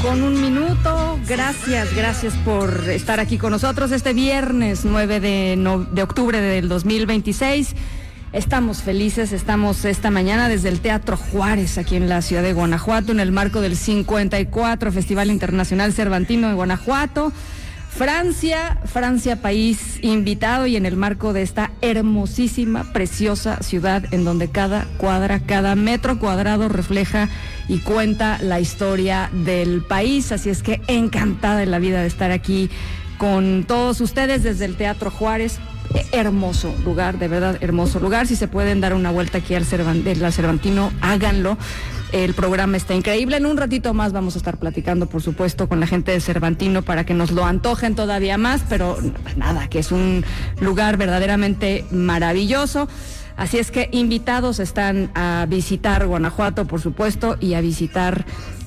8:01. Gracias por estar aquí con nosotros este viernes 9 de octubre del 2026. Estamos felices, estamos esta mañana desde el Teatro Juárez, aquí en la ciudad de Guanajuato, en el marco del 54 Festival Internacional Cervantino de Guanajuato. Francia, país invitado, y en el marco de esta hermosísima, preciosa ciudad en donde cada cuadra, cada metro cuadrado refleja y cuenta la historia del país. Así es que encantada de la vida de estar aquí con todos ustedes desde el Teatro Juárez. Hermoso lugar, de verdad, hermoso lugar. Si se pueden dar una vuelta aquí al Cervantino, háganlo. El programa está increíble. En un ratito más vamos a estar platicando, por supuesto, con la gente de Cervantino para que nos lo antojen todavía más, pero nada, que es un lugar verdaderamente maravilloso. Así es que invitados están a visitar Guanajuato, por supuesto, y a visitar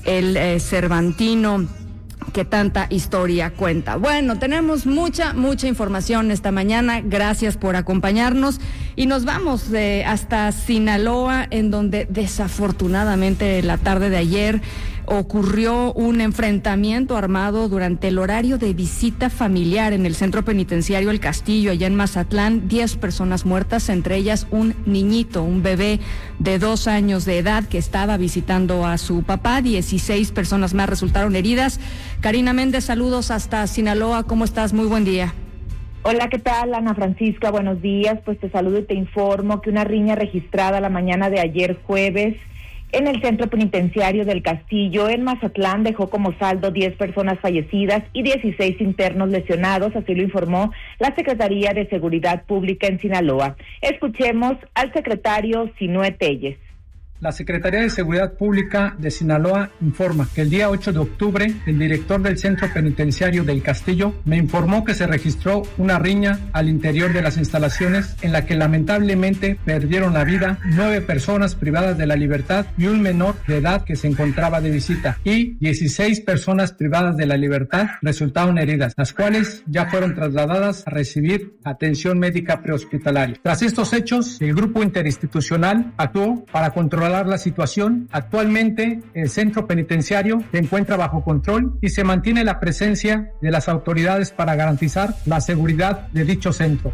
el Cervantino, que tanta historia cuenta. Bueno, tenemos mucha información esta mañana. Gracias por acompañarnos y nos vamos hasta Sinaloa, en donde desafortunadamente la tarde de ayer ocurrió un enfrentamiento armado durante el horario de visita familiar en el centro penitenciario El Castillo, allá en Mazatlán. 10 personas muertas, entre ellas un niñito, un bebé de 2 años de edad que estaba visitando a su papá. 16 personas más resultaron heridas. Karina Méndez, saludos hasta Sinaloa. ¿Cómo estás? Muy buen día. Hola, ¿qué tal, Ana Francisca? Buenos días. Pues te saludo y te informo que una riña registrada la mañana de ayer jueves en el centro penitenciario del Castillo, en Mazatlán, dejó como saldo 10 personas fallecidas y 16 internos lesionados, así lo informó la Secretaría de Seguridad Pública en Sinaloa. Escuchemos al secretario Sinúe Telles. La Secretaría de Seguridad Pública de Sinaloa informa que el día 8 de octubre, el director del Centro Penitenciario del Castillo me informó que se registró una riña al interior de las instalaciones en la que lamentablemente perdieron la vida 9 personas privadas de la libertad y un menor de edad que se encontraba de visita, y 16 personas privadas de la libertad resultaron heridas, las cuales ya fueron trasladadas a recibir atención médica prehospitalaria. Tras estos hechos, el grupo interinstitucional actuó para controlar la situación. Actualmente el centro penitenciario se encuentra bajo control y se mantiene la presencia de las autoridades para garantizar la seguridad de dicho centro.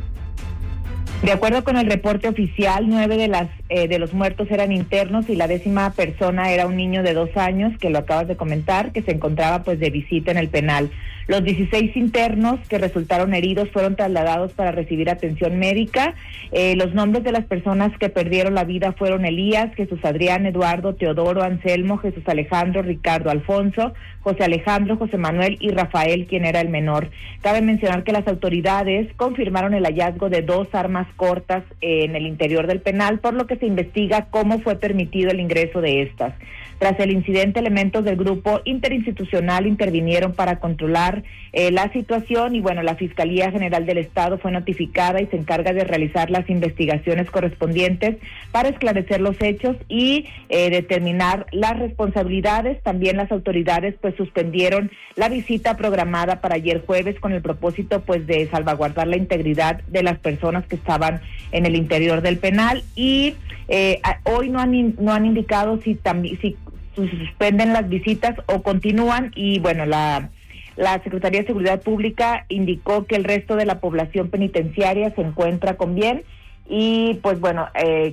De acuerdo con el reporte oficial, 9 de los muertos eran internos y la 10ª persona era un niño de 2 años, que lo acabas de comentar, que se encontraba pues de visita en el penal. Los 16 internos que resultaron heridos fueron trasladados para recibir atención médica. Los nombres de las personas que perdieron la vida fueron Elías, Jesús Adrián, Eduardo, Teodoro, Anselmo, Jesús Alejandro, Ricardo Alfonso, José Alejandro, José Manuel y Rafael, quien era el menor. Cabe mencionar que las autoridades confirmaron el hallazgo de 2 armas cortas en el interior del penal, por lo que se investiga cómo fue permitido el ingreso de estas. Tras el incidente, elementos del grupo interinstitucional intervinieron para controlar la situación y bueno, la Fiscalía General del Estado fue notificada y se encarga de realizar las investigaciones correspondientes para esclarecer los hechos y determinar las responsabilidades. También las autoridades pues suspendieron la visita programada para ayer jueves con el propósito pues de salvaguardar la integridad de las personas que estaban en el interior del penal y hoy no han indicado si suspenden las visitas o continúan y bueno, la Secretaría de Seguridad Pública indicó que el resto de la población penitenciaria se encuentra con bien y pues bueno,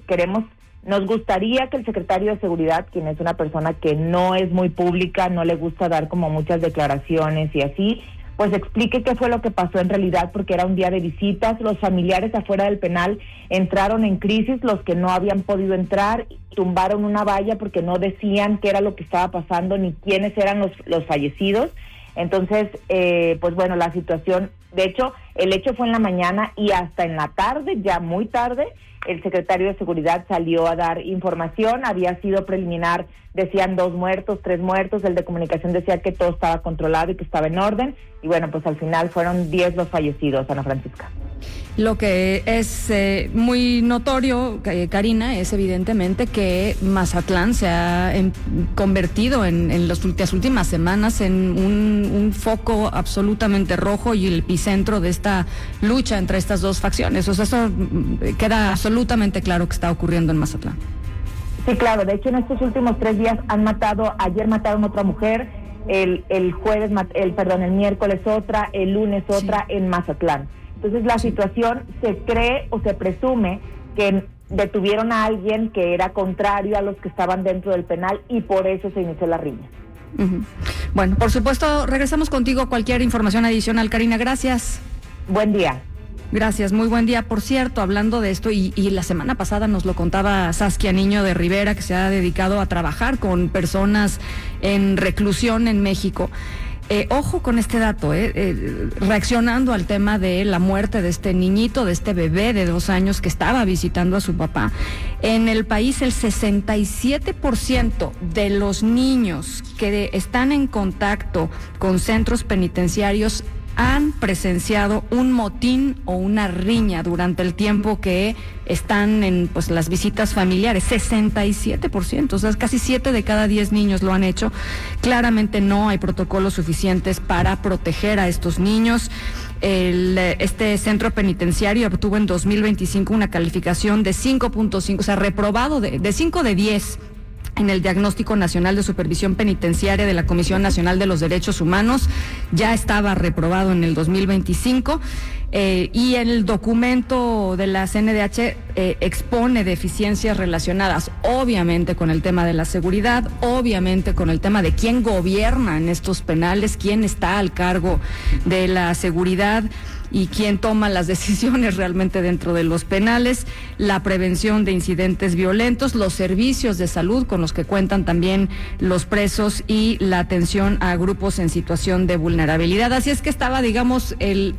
nos gustaría que el secretario de Seguridad, quien es una persona que no es muy pública, no le gusta dar como muchas declaraciones y así, pues explique qué fue lo que pasó en realidad, porque era un día de visitas. Los familiares afuera del penal entraron en crisis, los que no habían podido entrar, tumbaron una valla porque no decían qué era lo que estaba pasando ni quiénes eran los fallecidos. Entonces, pues bueno, la situación, de hecho, el hecho fue en la mañana y hasta en la tarde, ya muy tarde, el secretario de Seguridad salió a dar información. Había sido preliminar, decían 2 muertos, 3 muertos, el de Comunicación decía que todo estaba controlado y que estaba en orden, y bueno, pues al final fueron 10 los fallecidos, Ana Francisca. Lo que es muy notorio, Karina, es evidentemente que Mazatlán se ha convertido en las últimas semanas en un foco absolutamente rojo y el epicentro de esta lucha entre estas dos facciones. O sea, eso queda absolutamente claro que está ocurriendo en Mazatlán. Sí, claro. De hecho, en estos últimos 3 días ayer mataron a otra mujer, el miércoles otra, el lunes otra en Mazatlán. Entonces la situación se cree o se presume que detuvieron a alguien que era contrario a los que estaban dentro del penal y por eso se inició la riña. Uh-huh. Bueno, por supuesto, regresamos contigo. Cualquier información adicional, Karina, gracias. Buen día. Gracias, muy buen día. Por cierto, hablando de esto, y la semana pasada nos lo contaba Saskia Niño de Rivera, que se ha dedicado a trabajar con personas en reclusión en México. Ojo con este dato, reaccionando al tema de la muerte de este niñito, de este bebé de 2 años que estaba visitando a su papá. En el país, el 67% de los niños que están en contacto con centros penitenciarios han presenciado un motín o una riña durante el tiempo que están en las visitas familiares. 67%, o sea, casi 7 de cada 10 niños lo han hecho. Claramente no hay protocolos suficientes para proteger a estos niños. Este centro penitenciario obtuvo en 2025 una calificación de 5.5, o sea, reprobado de 5 de 10. En el Diagnóstico Nacional de Supervisión Penitenciaria de la Comisión Nacional de los Derechos Humanos, ya estaba reprobado en el 2025, y el documento de la CNDH expone deficiencias relacionadas obviamente con el tema de la seguridad, obviamente con el tema de quién gobierna en estos penales, quién está al cargo de la seguridad y quién toma las decisiones realmente dentro de los penales, la prevención de incidentes violentos, los servicios de salud con los que cuentan también los presos y la atención a grupos en situación de vulnerabilidad. Así es que estaba, digamos, el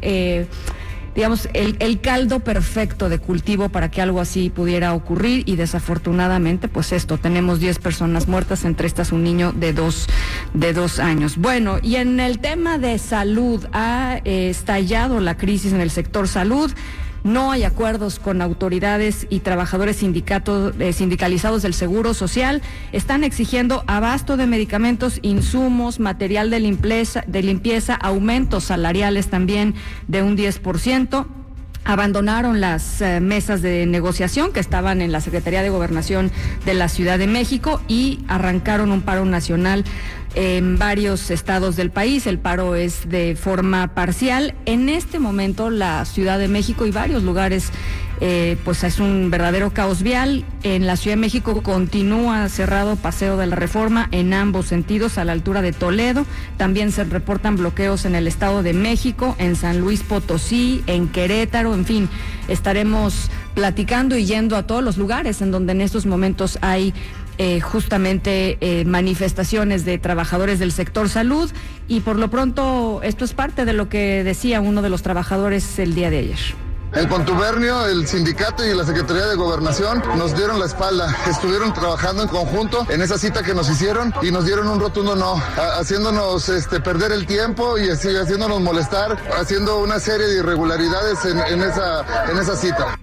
caldo perfecto de cultivo para que algo así pudiera ocurrir, y desafortunadamente tenemos 10 personas muertas, entre estas un niño de 2 años. Bueno, y en el tema de salud ha estallado la crisis en el sector salud. No hay acuerdos con autoridades y trabajadores sindicalizados del Seguro Social. Están exigiendo abasto de medicamentos, insumos, material de limpieza, aumentos salariales también de un 10%. Abandonaron las mesas de negociación que estaban en la Secretaría de Gobernación de la Ciudad de México y arrancaron un paro nacional en varios estados del país. El paro es de forma parcial. En este momento la Ciudad de México y varios lugares es un verdadero caos vial. En la Ciudad de México continúa cerrado Paseo de la Reforma en ambos sentidos a la altura de Toledo. También se reportan bloqueos en el Estado de México, en San Luis Potosí, en Querétaro. En fin, estaremos platicando y yendo a todos los lugares en donde en estos momentos hay justamente manifestaciones de trabajadores del sector salud, y por lo pronto esto es parte de lo que decía uno de los trabajadores el día de ayer. En contubernio, el sindicato y la Secretaría de Gobernación nos dieron la espalda. Estuvieron trabajando en conjunto en esa cita que nos hicieron y nos dieron un rotundo no, haciéndonos perder el tiempo y haciéndonos molestar, haciendo una serie de irregularidades en esa cita.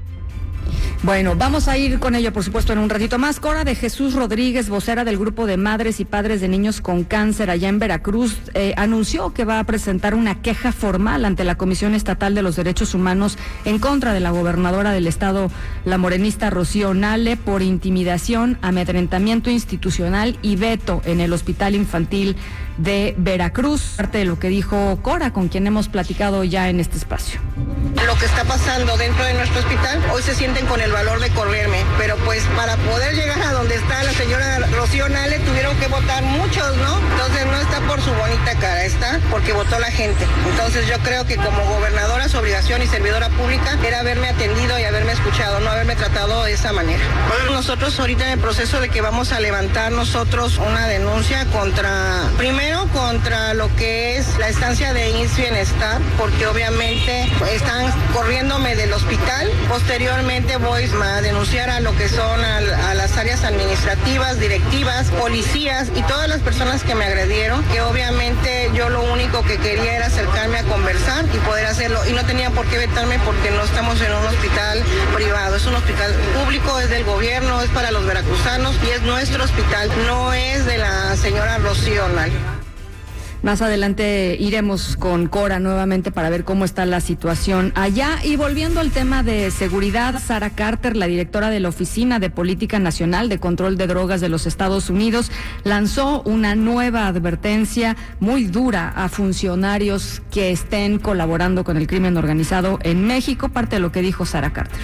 Bueno, vamos a ir con ello, por supuesto, en un ratito más. Cora de Jesús Rodríguez, vocera del Grupo de Madres y Padres de Niños con Cáncer allá en Veracruz, anunció que va a presentar una queja formal ante la Comisión Estatal de los Derechos Humanos en contra de la gobernadora del estado, la morenista Rocío Nale, por intimidación, amedrentamiento institucional y veto en el Hospital Infantil de Veracruz. Parte de lo que dijo Cora, con quien hemos platicado ya en este espacio. Lo que está pasando dentro de nuestro hospital, hoy se sienten con el valor de correrme, pero pues para poder llegar a donde está la señora Rocío Nale tuvieron que votar muchos, ¿no? Entonces no está por su bonita cara, está porque votó la gente. Entonces yo creo que como gobernadora su obligación y servidora pública era haberme atendido y haberme escuchado, no haberme tratado de esa manera. Nosotros ahorita en el proceso de que vamos a levantar nosotros una denuncia contra lo que es la estancia de IMSS Bienestar, porque obviamente están corriéndome del hospital. Posteriormente voy a denunciar a lo que son a las áreas administrativas, directivas, policías y todas las personas que me agredieron, que obviamente yo lo único que quería era acercarme a conversar y poder hacerlo, y no tenía por qué vetarme porque no estamos en un hospital privado, es un hospital público, es del gobierno, es para los veracruzanos y es nuestro hospital, no es de la señora Rocío Nale. Más adelante iremos con Cora nuevamente para ver cómo está la situación allá. Y volviendo al tema de seguridad, Sara Carter, la directora de la Oficina de Política Nacional de Control de Drogas de los Estados Unidos, lanzó una nueva advertencia muy dura a funcionarios que estén colaborando con el crimen organizado en México. Parte de lo que dijo Sara Carter.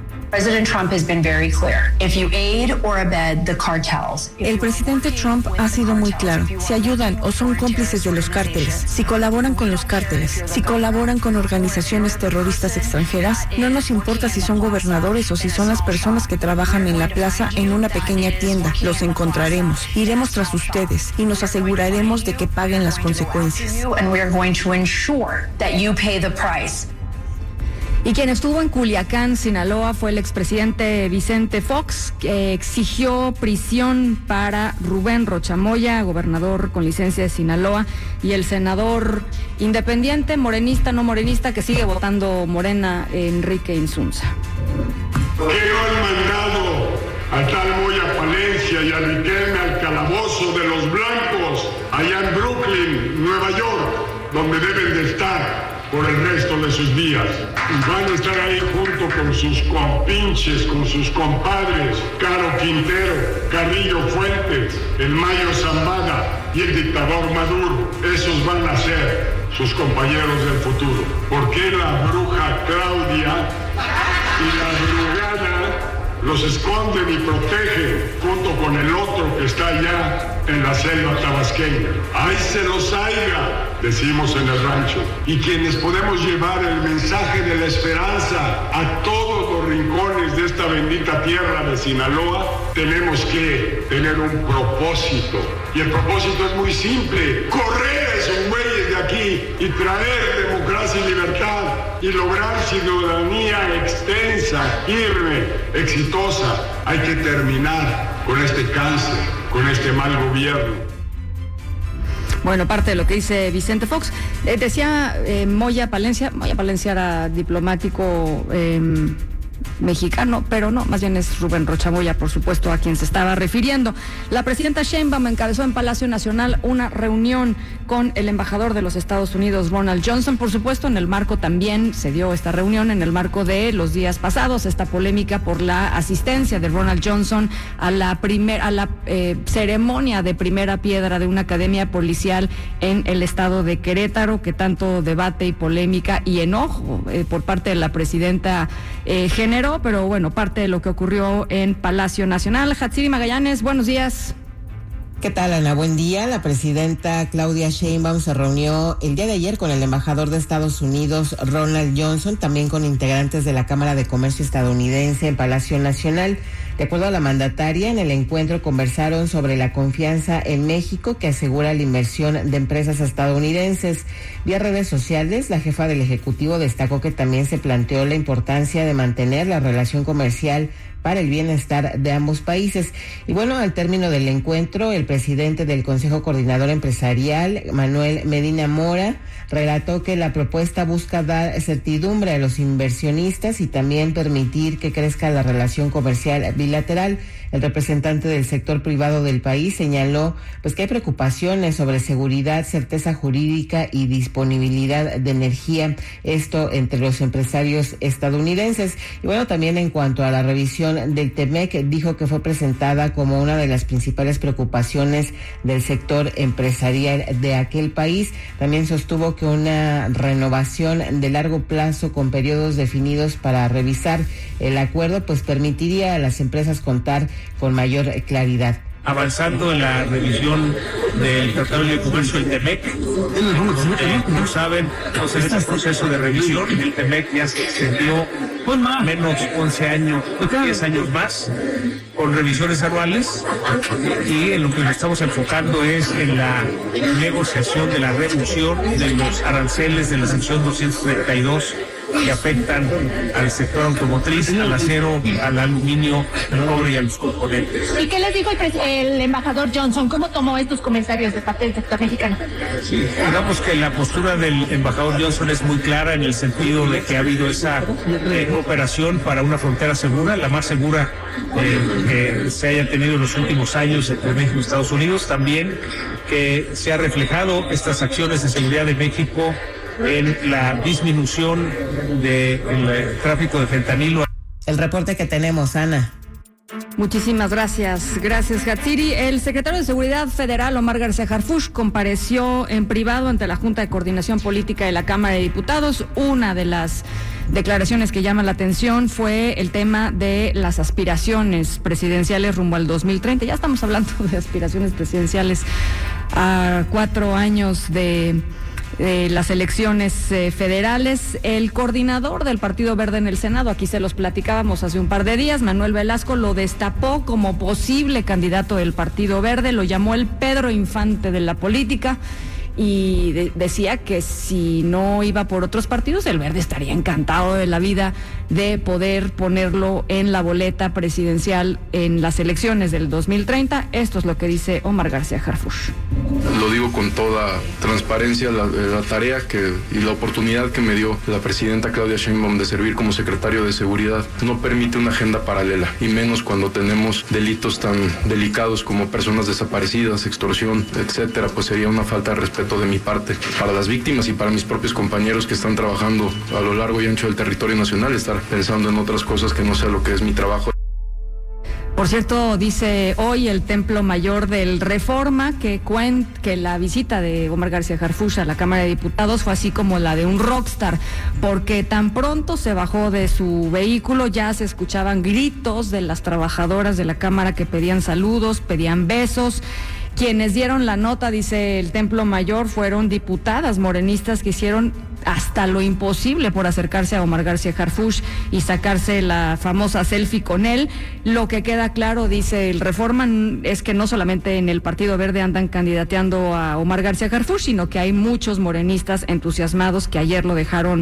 El presidente Trump ha sido muy claro. Si ayudan o son cómplices de los cárteles, si colaboran con los cárteles, si colaboran con organizaciones terroristas extranjeras, no nos importa si son gobernadores o si son las personas que trabajan en la plaza en una pequeña tienda. Los encontraremos, iremos tras ustedes y nos aseguraremos de que paguen las consecuencias. Y quien estuvo en Culiacán, Sinaloa, fue el expresidente Vicente Fox, que exigió prisión para Rubén Rocha Moya, gobernador con licencia de Sinaloa, y el senador independiente, morenista, no morenista, que sigue votando Morena, Enrique Insunza. ¿Por qué no han mandado al tal Moya Palencia y a Riquelme al calabozo de los blancos, allá en Brooklyn, Nueva York, donde deben de estar por el resto de sus días? Van a estar ahí junto con sus compinches, con sus compadres, Caro Quintero, Carrillo Fuentes, el Mayo Zambada y el dictador Maduro. Esos van a ser sus compañeros del futuro. ¿Por qué la bruja Claudia y la brugada los esconden y protegen junto con el otro que está allá en la selva tabasqueña? ¡Ay, se los haiga!, decimos en el rancho. Y quienes podemos llevar el mensaje de la esperanza a todos los rincones de esta bendita tierra de Sinaloa, tenemos que tener un propósito. Y el propósito es muy simple: correr a esos güeyes de aquí y traer democracia y libertad y lograr ciudadanía extensa, firme, exitosa. Hay que terminar con este cáncer, con este mal gobierno. Bueno, parte de lo que dice Vicente Fox. Decía Moya Palencia era diplomático mexicano, pero no, más bien es Rubén Rocha Moya, por supuesto, a quien se estaba refiriendo. La presidenta Sheinbaum encabezó en Palacio Nacional una reunión con el embajador de los Estados Unidos, Ronald Johnson. Por supuesto, en el marco también se dio esta reunión, en el marco de los días pasados, esta polémica por la asistencia de Ronald Johnson a la ceremonia de primera piedra de una academia policial en el estado de Querétaro, que tanto debate y polémica y enojo por parte de la presidenta generó, pero bueno, parte de lo que ocurrió en Palacio Nacional. Hatsiri Magallanes, buenos días. ¿Qué tal, Ana? Buen día. La presidenta Claudia Sheinbaum se reunió el día de ayer con el embajador de Estados Unidos, Ronald Johnson, también con integrantes de la Cámara de Comercio estadounidense en Palacio Nacional. De acuerdo a la mandataria, en el encuentro conversaron sobre la confianza en México que asegura la inversión de empresas estadounidenses. Vía redes sociales, la jefa del Ejecutivo destacó que también se planteó la importancia de mantener la relación comercial para el bienestar de ambos países. Y bueno, al término del encuentro, el presidente del Consejo Coordinador Empresarial, Manuel Medina Mora, relató que la propuesta busca dar certidumbre a los inversionistas y también permitir que crezca la relación comercial bilateral. El representante del sector privado del país señaló pues que hay preocupaciones sobre seguridad, certeza jurídica y disponibilidad de energía, esto entre los empresarios estadounidenses. Y bueno, también en cuanto a la revisión del TEMEC, dijo que fue presentada como una de las principales preocupaciones del sector empresarial de aquel país. También sostuvo que una renovación de largo plazo con periodos definidos para revisar el acuerdo pues permitiría a las empresas contar con mayor claridad. Avanzando en la revisión del Tratado de Comercio del TEMEC, como saben, pues en este proceso de revisión el TEMEC ya se extendió menos 11 años, 10 años más, con revisiones anuales, y en lo que nos estamos enfocando es en la negociación de la reducción de los aranceles de la sección 232 que afectan al sector automotriz, al acero, al aluminio, al cobre y a los componentes. ¿Y qué les dijo el embajador Johnson? ¿Cómo tomó estos comentarios de parte del sector mexicano? Sí, digamos que la postura del embajador Johnson es muy clara en el sentido de que ha habido esa operación para una frontera segura, la más segura que se haya tenido en los últimos años entre México y Estados Unidos. También que se ha reflejado estas acciones de seguridad de México en la disminución del tráfico de fentanilo. El reporte que tenemos, Ana. Muchísimas gracias. Gracias, Hatsiri. El secretario de Seguridad Federal, Omar García Harfuch, compareció en privado ante la Junta de Coordinación Política de la Cámara de Diputados. Una de las declaraciones que llama la atención fue el tema de las aspiraciones presidenciales rumbo al 2030. Ya estamos hablando de aspiraciones presidenciales a 4 años de las elecciones federales. El coordinador del Partido Verde en el Senado, aquí se los platicábamos hace un par de días, Manuel Velasco, lo destapó como posible candidato del Partido Verde, lo llamó el Pedro Infante de la política y decía que si no iba por otros partidos, el Verde estaría encantado de la vida de poder ponerlo en la boleta presidencial en las elecciones del 2030. Esto es lo que dice Omar García Harfuch. Lo digo con toda transparencia, la tarea y la oportunidad que me dio la presidenta Claudia Sheinbaum de servir como secretario de Seguridad no permite una agenda paralela, y menos cuando tenemos delitos tan delicados como personas desaparecidas, extorsión, etcétera. Pues sería una falta de respeto de mi parte para las víctimas y para mis propios compañeros que están trabajando a lo largo y ancho del territorio nacional, estar pensando en otras cosas que no sea lo que es mi trabajo. Por cierto, dice hoy el Templo Mayor del Reforma que la visita de Omar García Harfuch a la Cámara de Diputados fue así como la de un rockstar, porque tan pronto se bajó de su vehículo ya se escuchaban gritos de las trabajadoras de la Cámara que pedían saludos, pedían besos. Quienes dieron la nota, dice el Templo Mayor, fueron diputadas morenistas que hicieron hasta lo imposible por acercarse a Omar García Harfuch y sacarse la famosa selfie con él. Lo que queda claro, dice el Reforma, es que no solamente en el Partido Verde andan candidateando a Omar García Harfuch, sino que hay muchos morenistas entusiasmados que ayer lo dejaron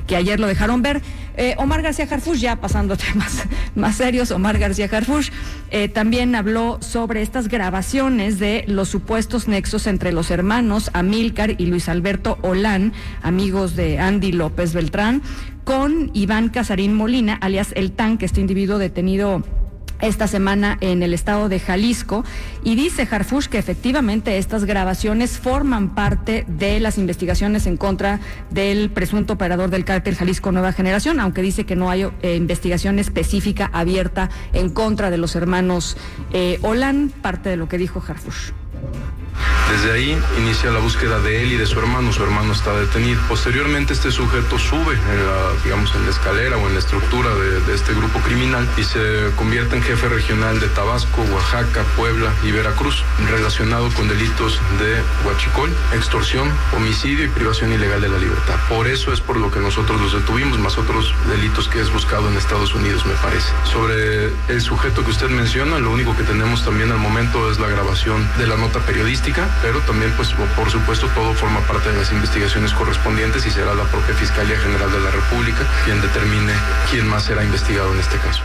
ver. Omar García Harfuch, ya pasando a temas más serios, Omar García Harfuch también habló sobre estas grabaciones de los supuestos nexos entre los hermanos Amílcar y Luis Alberto Olán, amigos de Andy López Beltrán, con Iván Casarín Molina, alias El Tanque, este individuo detenido esta semana en el estado de Jalisco, y dice Harfuch que efectivamente estas grabaciones forman parte de las investigaciones en contra del presunto operador del cártel Jalisco Nueva Generación, aunque dice que no hay investigación específica abierta en contra de los hermanos Olán, parte de lo que dijo Harfuch. Desde ahí inicia la búsqueda de él y de su hermano. Su hermano está detenido. Posteriormente este sujeto sube en la escalera o en la estructura de este grupo criminal y se convierte en jefe regional de Tabasco, Oaxaca, Puebla y Veracruz, relacionado con delitos de huachicol, extorsión, homicidio y privación ilegal de la libertad. Por eso es por lo que nosotros los detuvimos, más otros delitos que es buscado en Estados Unidos, me parece. Sobre el sujeto que usted menciona, lo único que tenemos también al momento es la grabación de la nota periodística, pero también, pues, por supuesto, todo forma parte de las investigaciones correspondientes y será la propia Fiscalía General de la República quien determine quién más será investigado en este caso.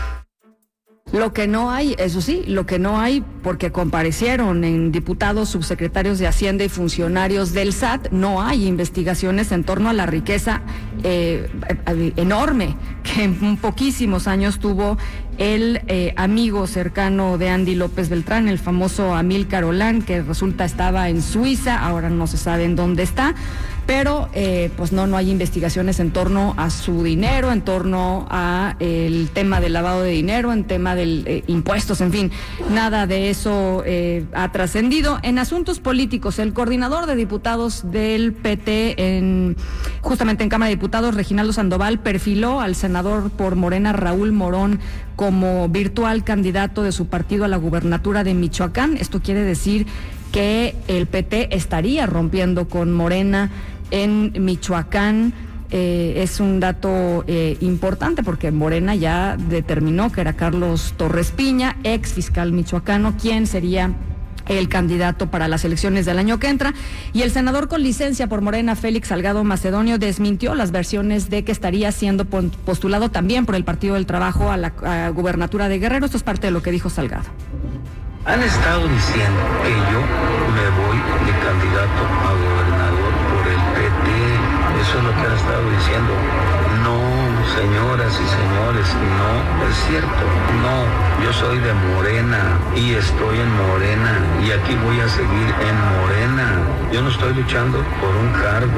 Lo que no hay, eso sí, porque comparecieron en diputados, subsecretarios de Hacienda y funcionarios del SAT, no hay investigaciones en torno a la riqueza enorme que en poquísimos años tuvo el amigo cercano de Andy López Beltrán, el famoso Amílcar Olán, que resulta estaba en Suiza, ahora no se sabe en dónde está, pero pues no hay investigaciones en torno a su dinero, en torno a el tema del lavado de dinero, en tema de impuestos, en fin, nada de eso ha trascendido. En asuntos políticos, el coordinador de diputados del PT justamente en Cámara de Diputados, Reginaldo Sandoval, perfiló al senador por Morena, Raúl Morón, como virtual candidato de su partido a la gubernatura de Michoacán. Esto quiere decir que el PT estaría rompiendo con Morena en Michoacán. Es un dato importante porque Morena ya determinó que era Carlos Torres Piña, ex fiscal michoacano, quien sería el candidato para las elecciones del año que entra. Y el senador con licencia por Morena, Félix Salgado Macedonio, desmintió las versiones de que estaría siendo postulado también por el Partido del Trabajo a la gubernatura de Guerrero. Esto es parte de lo que dijo Salgado. Han estado diciendo que yo me voy de candidato a gobernador por el PT. Eso es lo que han estado diciendo. No, señoras y señores, no es cierto. No, yo soy de Morena y estoy en Morena y aquí voy a seguir en Morena. Yo no estoy luchando por un cargo.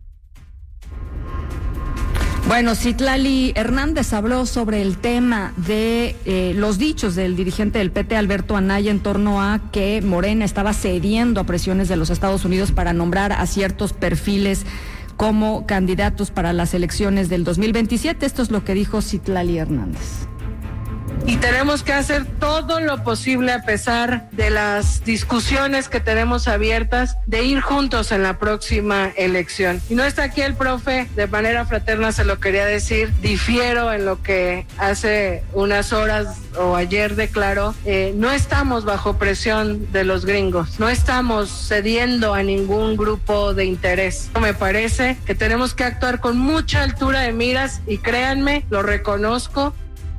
Bueno, Citlali Hernández habló sobre el tema de los dichos del dirigente del PT, Alberto Anaya, en torno a que Morena estaba cediendo a presiones de los Estados Unidos para nombrar a ciertos perfiles como candidatos para las elecciones del 2027. Esto es lo que dijo Citlali Hernández. Y tenemos que hacer todo lo posible, a pesar de las discusiones que tenemos abiertas, de ir juntos en la próxima elección. Y no está aquí el profe, de manera fraterna se lo quería decir, difiero en lo que hace unas horas o ayer declaró. No estamos bajo presión de los gringos, no estamos cediendo a ningún grupo de interés. Me parece que tenemos que actuar con mucha altura de miras y créanme, lo reconozco.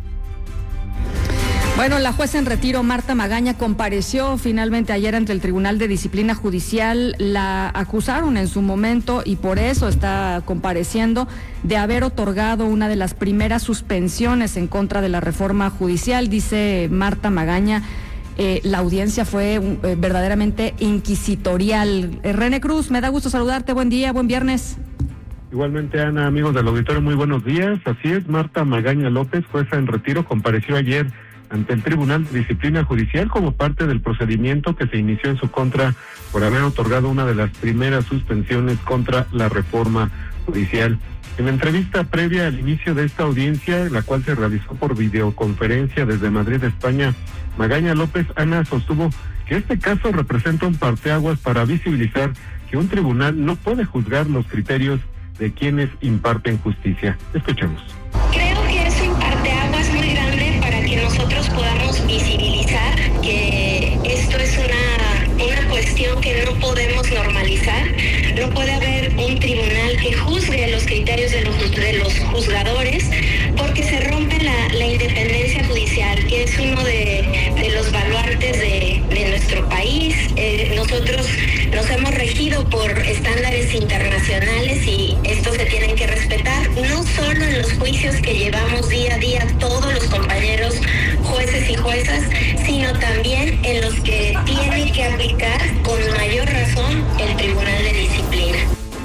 Bueno, la jueza en retiro, Marta Magaña, compareció finalmente ayer ante el Tribunal de Disciplina Judicial. La acusaron en su momento y por eso está compareciendo de haber otorgado una de las primeras suspensiones en contra de la reforma judicial. Dice Marta Magaña, la audiencia fue verdaderamente inquisitorial. René Cruz, me da gusto saludarte. Buen día, buen viernes. Igualmente, Ana, amigos del auditorio, muy buenos días. Así es, Marta Magaña López, jueza en retiro, compareció ayer ante el Tribunal de Disciplina Judicial como parte del procedimiento que se inició en su contra por haber otorgado una de las primeras suspensiones contra la reforma judicial. En la entrevista previa al inicio de esta audiencia, la cual se realizó por videoconferencia desde Madrid, España, Magaña López, Ana, sostuvo que este caso representa un parteaguas para visibilizar que un tribunal no puede juzgar los criterios de quienes imparten justicia. Escuchemos. Creo que es un parteaguas muy grande para que nosotros podamos visibilizar que esto es una cuestión que no podemos normalizar. No puede haber un tribunal que juzgue los criterios de los juzgadores, porque se rompe la independencia judicial, que es uno de los baluartes de nuestro país. Nosotros nos hemos regido por estándares internacionales y estos se tienen que respetar, no solo en los juicios que llevamos día a día todos los compañeros jueces y juezas, sino también en los que tiene que aplicar con mayor razón el Tribunal de Disciplina.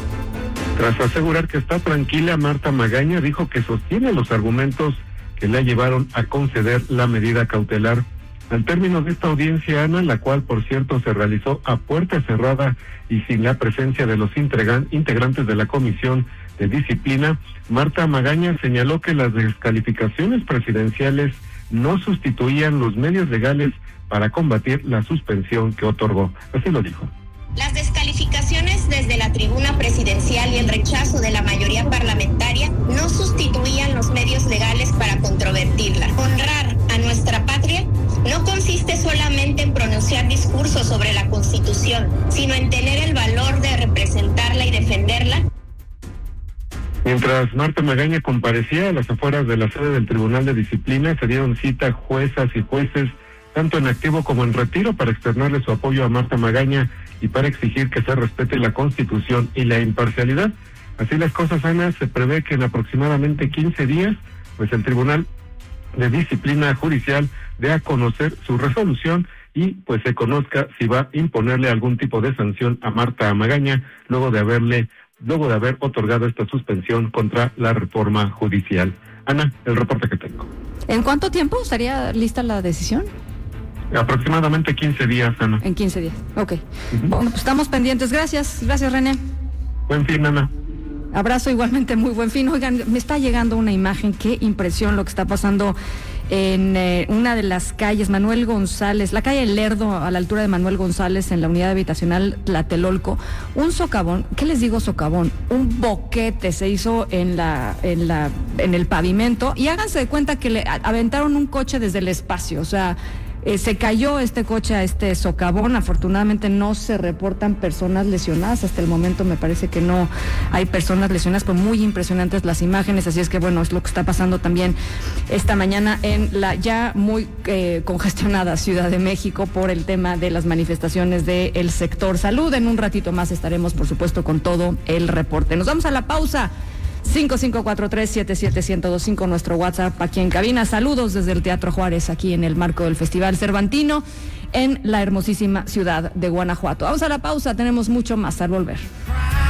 Tras asegurar que está tranquila, Marta Magaña dijo que sostiene los argumentos que le llevaron a conceder la medida cautelar. Al término de esta audiencia, Ana, la cual por cierto se realizó a puerta cerrada y sin la presencia de los integrantes de la Comisión de Disciplina, Marta Magaña señaló que las descalificaciones presidenciales no sustituían los medios legales para combatir la suspensión que otorgó. Así lo dijo. Las descalificaciones desde la tribuna presidencial y el rechazo de la mayoría parlamentaria no sustituían los medios legales para controvertirla. Honrar a nuestra patria no consiste solamente en pronunciar discursos sobre la Constitución, sino en tener el valor de representarla y defenderla. Mientras Marta Magaña comparecía a las afueras de la sede del Tribunal de Disciplina, se dieron cita juezas y jueces, tanto en activo como en retiro, para externarle su apoyo a Marta Magaña y para exigir que se respete la Constitución y la imparcialidad. Así las cosas, Ana, se prevé que en aproximadamente 15 días, pues el Tribunal de Disciplina Judicial dé a conocer su resolución y pues se conozca si va a imponerle algún tipo de sanción a Marta Magaña luego de haber otorgado esta suspensión contra la reforma judicial. Ana, el reporte que tengo. ¿En cuánto tiempo estaría lista la decisión? Aproximadamente 15 días, Ana. En 15 días, ok. Bueno, pues estamos pendientes. Gracias, René. Buen fin, Ana. Abrazo, igualmente, muy buen fin. Oigan, me está llegando una imagen, qué impresión lo que está pasando en una de las calles, Manuel González, la calle Lerdo, a la altura de Manuel González, en la unidad habitacional Tlatelolco. Un socavón, ¿qué les digo socavón? Un boquete se hizo en el pavimento, y háganse de cuenta que le aventaron un coche desde el espacio, o sea, Se cayó este coche a este socavón. Afortunadamente no se reportan personas lesionadas. Hasta el momento me parece que no hay personas lesionadas, pero muy impresionantes las imágenes. Así es que bueno, es lo que está pasando también esta mañana en la ya muy congestionada Ciudad de México por el tema de las manifestaciones del sector salud. En un ratito más estaremos, por supuesto, con todo el reporte. Nos vamos a la pausa. 5543-77125, nuestro WhatsApp aquí en cabina. Saludos desde el Teatro Juárez, aquí en el marco del Festival Cervantino, en la hermosísima ciudad de Guanajuato. Vamos a la pausa, tenemos mucho más al volver.